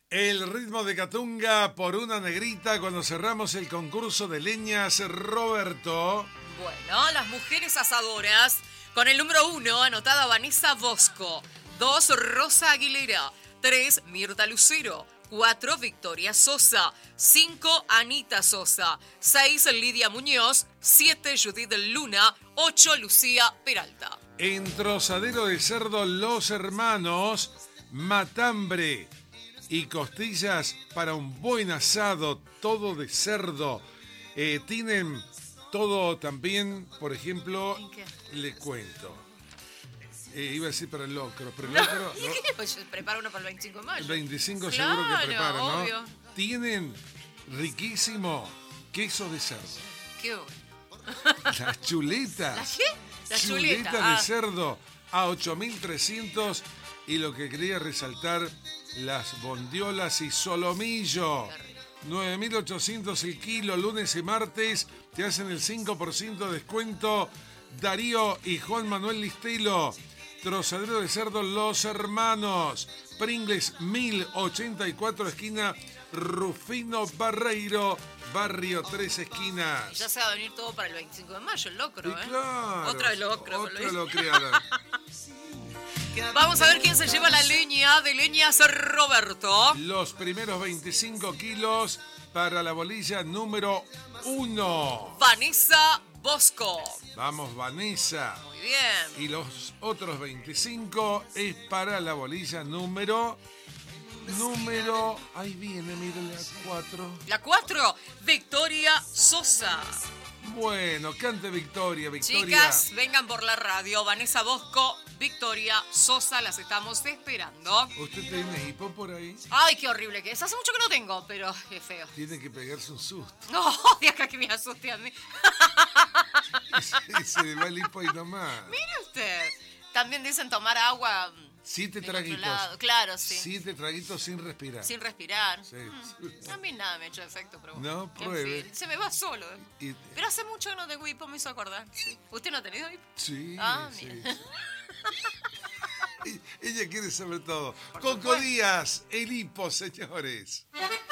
El ritmo de Catunga por una negrita cuando cerramos el concurso de leñas, Roberto. Bueno, las mujeres asadoras. Con el número 1, anotada Vanessa Bosco. 2, Rosa Aguilera. 3, Mirta Lucero. 4, Victoria Sosa. 5, Anita Sosa. 6, Lidia Muñoz. 7, Judith Luna. 8, Lucía Peralta. En Trozadero de Cerdo, los hermanos, matambre y costillas para un buen asado, todo de cerdo. Tienen todo también, por ejemplo, ¿En qué? le cuento. Iba a decir para el locro, pero el locro... ¿Y qué? Pues prepara uno para el 25 de mayo. El 25 Claro, seguro que preparan, ¿no? obvio. Tienen riquísimo queso de cerdo. ¿Qué? Las chuletas. ¿La qué? La Chuleta chuleta. de cerdo a 8.300 y lo que quería resaltar, las bondiolas y solomillo. 9.800 el kilo, lunes y martes, te hacen el 5% de descuento. Darío y Juan Manuel Listelo. Trozadero de Cerdo, los hermanos. Pringles 1084, esquina Rufino Barreiro, barrio Tres Esquinas. Ya se va a venir todo para el 25 de mayo, el locro, Y ¿eh? claro, Otra locro. otra locreada. Vamos a ver quién se lleva la leña de leñas Roberto. Los primeros 25 kilos para la bolilla número 1. Vanessa Bosco. Vamos, Vanessa. Muy bien. Y los otros 25 es para la bolilla número... Ahí viene, miren la 4. La 4, Victoria Sosa. Bueno, cante Victoria. Chicas, vengan por la radio. Vanessa Bosco, Victoria Sosa, las estamos esperando. ¿Usted tiene hipo por ahí? Ay, qué horrible que es. Hace mucho que no tengo, pero es feo. Tiene que pegarse un susto. No, de acá que me asuste a mí. Y se le va el hipo ahí nomás. Mire usted. También dicen tomar agua. 7 del traguitos. otro lado. Claro, sí. 7 traguitos sin respirar. Sin respirar. Sí. A mí nada me ha hecho efecto, pero bueno. No, En pruebe. fin, se me va solo. Y- Pero hace mucho que no tengo hipo, me hizo acordar. Sí. ¿Usted no ha tenido hipo? Sí, Ah, sí, mira. sí. Ella quiere saber todo. Por Coco supuesto. Díaz, el hipo, señores.